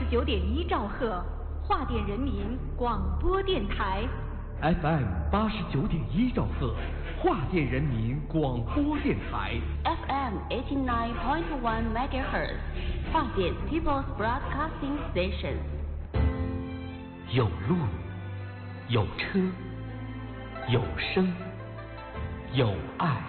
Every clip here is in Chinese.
89.1兆赫，华电人民广播电台。 FM 89.1兆赫，华电人民广播电台。 FM 89.1 MHz， 华电 People's Broadcasting Station。 有路，有车，有声，有爱。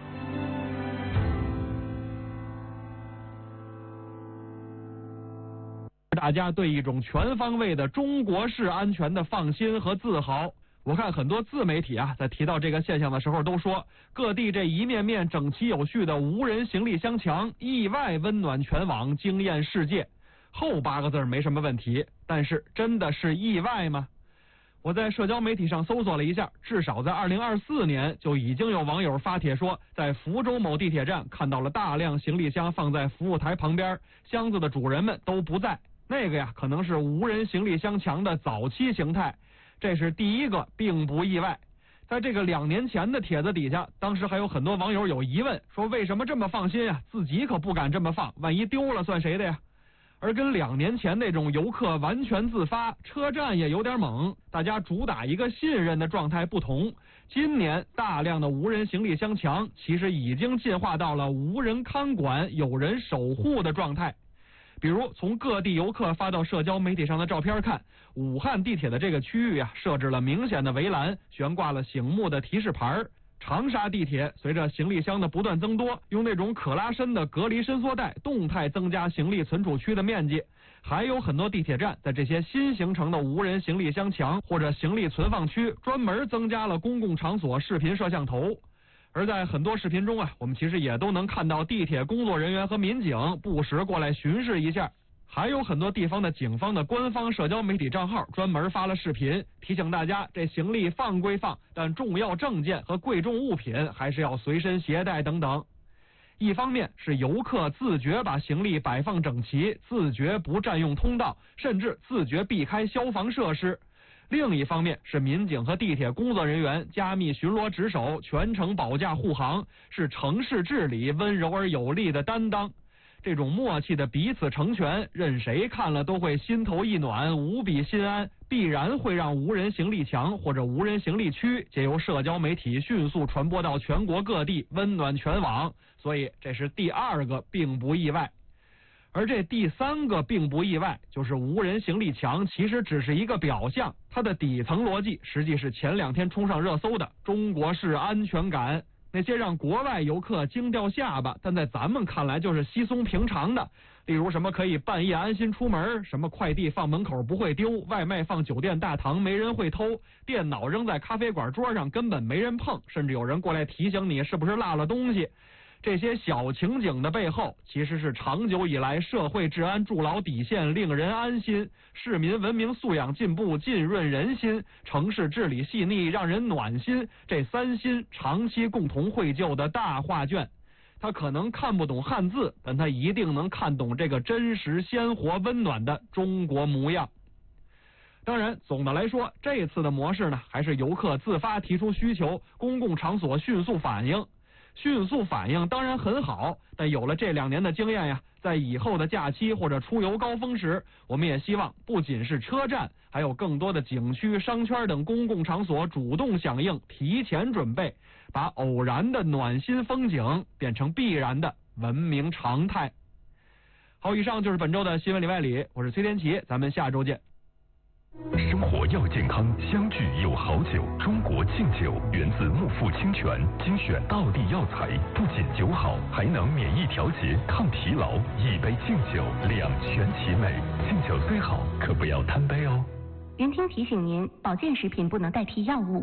大家对一种全方位的中国式安全的放心和自豪。我看很多自媒体在提到这个现象的时候都说，各地这一面面整齐有序的无人行李箱墙意外温暖全网，惊艳世界。后8个字没什么问题，但是真的是意外吗？我在社交媒体上搜索了一下，至少在2024年就已经有网友发帖说，在福州某地铁站看到了大量行李箱放在服务台旁边，箱子的主人们都不在。那个可能是无人行李箱墙的早期形态，这是第一个，并不意外。在这个2年前的帖子底下，当时还有很多网友有疑问，说为什么这么放心自己可不敢这么放，万一丢了算谁的呀？而跟2年前那种游客完全自发，车站也有点猛，大家主打一个信任的状态不同，今年大量的无人行李箱墙其实已经进化到了无人看管、有人守护的状态。比如从各地游客发到社交媒体上的照片看，武汉地铁的这个区域设置了明显的围栏，悬挂了醒目的提示牌。长沙地铁随着行李箱的不断增多，用那种可拉伸的隔离伸缩带动态增加行李存储区的面积。还有很多地铁站在这些新形成的无人行李箱墙或者行李存放区专门增加了公共场所视频摄像头。而在很多视频中我们其实也都能看到地铁工作人员和民警不时过来巡视一下。还有很多地方的警方的官方社交媒体账号专门发了视频，提醒大家这行李放归放，但重要证件和贵重物品还是要随身携带等等。一方面是游客自觉把行李摆放整齐，自觉不占用通道，甚至自觉避开消防设施。另一方面是民警和地铁工作人员加密巡逻值守，全程保驾护航，是城市治理温柔而有力的担当。这种默契的彼此成全，任谁看了都会心头一暖，无比心安，必然会让无人行李墙或者无人行李区借由社交媒体迅速传播到全国各地，温暖全网。所以这是第2个并不意外。而这第3个并不意外，就是无人行李墙其实只是一个表象，它的底层逻辑实际是前2天冲上热搜的中国式安全感。那些让国外游客惊掉下巴，但在咱们看来就是稀松平常的，例如什么可以半夜安心出门，什么快递放门口不会丢，外卖放酒店大堂没人会偷，电脑扔在咖啡馆桌上根本没人碰，甚至有人过来提醒你是不是落了东西。这些小情景的背后，其实是长久以来社会治安筑牢底线，令人安心，市民文明素养进步，浸润人心，城市治理细腻，让人暖心，这3心长期共同绘就的大画卷。他可能看不懂汉字，但他一定能看懂这个真实鲜活温暖的中国模样。当然总的来说，这次的模式呢，还是游客自发提出需求，公共场所迅速反应。迅速反应当然很好，但有了这2年的经验在以后的假期或者出游高峰时，我们也希望不仅是车站，还有更多的景区、商圈等公共场所主动响应，提前准备，把偶然的暖心风景变成必然的文明常态。好，以上就是本周的新闻里外里，我是崔天琪，咱们下周见。 生活要健康，相聚有好酒。中国敬酒源自木富清泉，精选道地药材，不仅酒好，还能免疫调节、抗疲劳。一杯敬酒，两全其美。敬酒虽好，可不要贪杯哦。 云听提醒您，保健食品不能代替药物。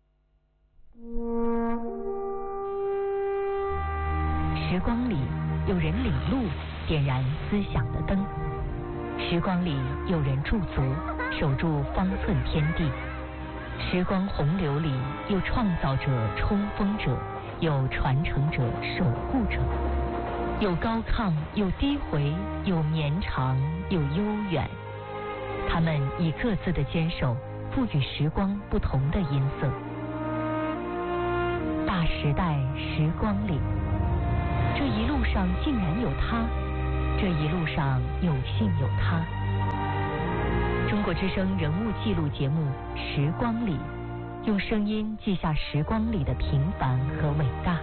时光里，有人领路，点燃思想的灯。时光里，有人驻足，守住方寸天地。时光洪流里，有创造者、冲锋者，有传承者、守护者，有高亢，有低回，有绵长，有悠远。他们以各自的坚守，赋予时光不同的音色。大时代时光里，这一路上竟然有他，这一路上有幸有他。 国之声人物记录节目《时光里》，用声音记下时光里的平凡和伟大。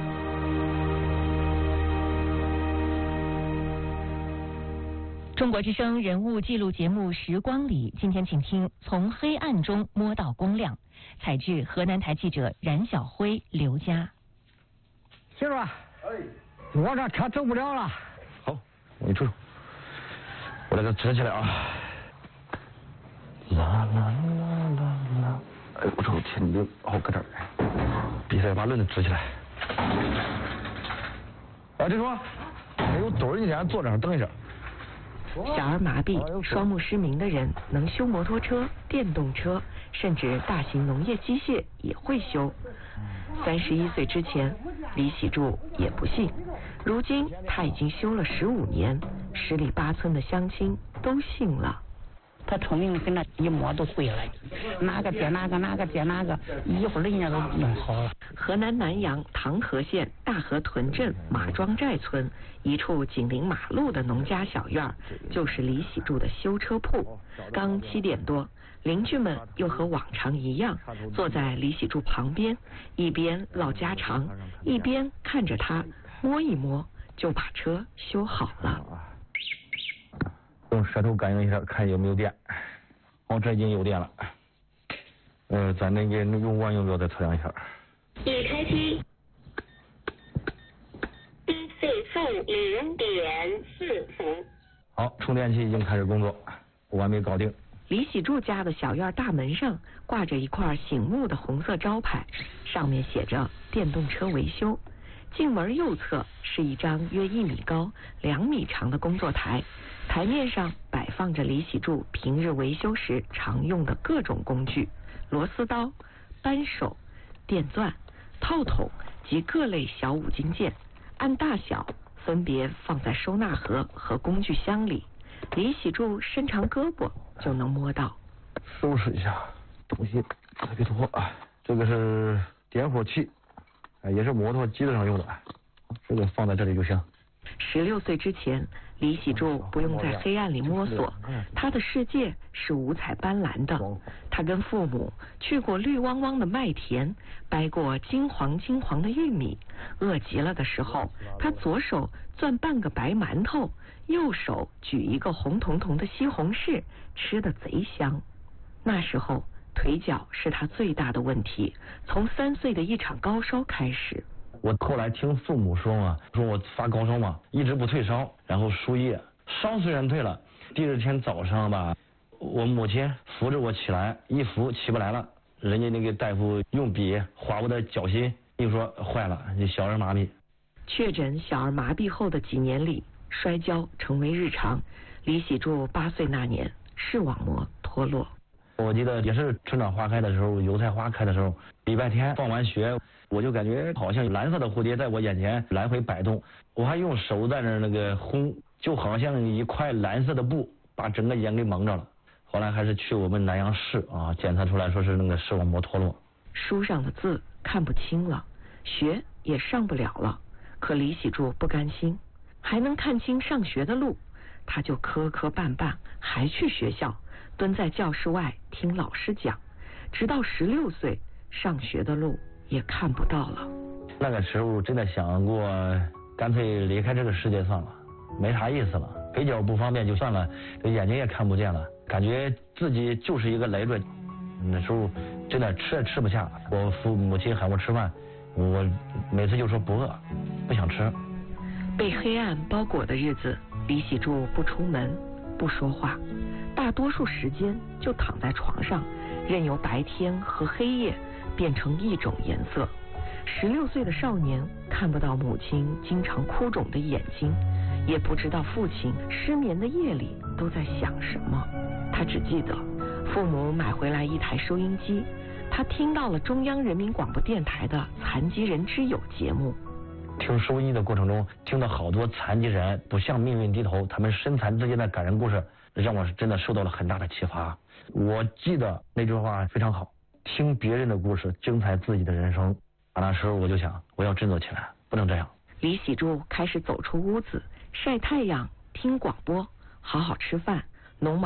中国之声人物记录节目《时光里》，今天请听《从黑暗中摸到光亮》，采自河南台记者冉晓辉、刘佳。 媳妇儿，我这车走不了了。 好，我给你住，我来给支起来啊。啦啦啦啦啦！哎，我这天你好搁这儿，比赛把轮子支起来。哎，这说，没有墩儿，你先坐这儿等一下。 小儿麻痹、双目失明的人能修摩托车、电动车，甚至大型农业机械也会修。31岁之前，李喜柱也不信，如今他已经修了15年，十里八村的乡亲都信了。 他聪明很了，一摸都会了，哪个接哪个，哪个接哪个，一会儿人家都弄好了。 河南南阳唐河县大河屯镇马庄寨村一处紧邻马路的农家小院，就是李喜柱的修车铺。刚7点多，邻居们又和往常一样，坐在李喜柱旁边，一边唠家常，一边看着他摸一摸就把车修好了。 用舌头感应一下，看有没有电。哦，这已经有电了。咱那个用完用不要再测量一下。 已开机。低岁负0.4伏。 好，充电器已经开始工作，完美搞定。 李喜柱家的小院大门上挂着一块醒目的红色招牌，上面写着电动车维修。进门右侧是一张约1米高、2米长的工作台，台面上摆放着李喜柱平日维修时常用的各种工具：螺丝刀、扳手、电钻、套筒及各类小五金件，按大小分别放在收纳盒和工具箱里。李喜柱伸长胳膊就能摸到。 收拾一下东西特别多啊，这个是点火器。也是摩托机子上用的，这个放在这里就行。 16岁之前，李喜柱不用在黑暗里摸索，他的世界是五彩斑斓的。他跟父母去过绿汪汪的麦田，掰过金黄金黄的玉米，饿极了的时候，他左手攥半个白馒头，右手举一个红彤彤的西红柿，吃得贼香。那时候腿脚是他最大的问题，从3岁的一场高烧开始。 我后来听父母说嘛，说我发高烧嘛，一直不退烧，然后输液，烧虽然退了，第2天早上吧，我母亲扶着我起来，一扶起不来了，人家那个大夫用笔划我的脚心，又说坏了，你小儿麻痹。 确诊小儿麻痹后的几年里，摔跤成为日常。李喜柱8岁那年，视网膜脱落。 我记得也是春暖花开的时候，油菜花开的时候，礼拜天放完学，我就感觉好像蓝色的蝴蝶在我眼前来回摆动，我还用手在那个烘，就好像一块蓝色的布把整个眼给蒙着了。后来还是去我们南阳市啊，检测出来说是那个视网膜脱落。 书上的字看不清了，学也上不了了，可李喜柱不甘心，还能看清上学的路，他就磕磕绊绊还去学校，蹲在教室外听老师讲，直到16岁，上学的路也看不到了。 那个时候真的想过，干脆离开这个世界算了，没啥意思了，腿脚不方便就算了，这眼睛也看不见了，感觉自己就是一个累赘。那时候真的吃也吃不下，我父母亲喊我吃饭，我每次就说不饿，不想吃。 被黑暗包裹的日子，李喜柱不出门，不说话，大多数时间就躺在床上，任由白天和黑夜变成一种颜色。16岁的少年看不到母亲经常哭肿的眼睛，也不知道父亲失眠的夜里都在想什么。他只记得父母买回来一台收音机，他听到了中央人民广播电台的残疾人之友节目。 听收音的过程中，听到好多残疾人不向命运低头，他们身残之间的感人故事，让我真的受到了很大的启发。我记得那句话非常好，听别人的故事，精彩自己的人生。那时候我就想，我要振作起来，不能这样。 李喜柱开始走出屋子，晒太阳，听广播，好好吃饭。农忙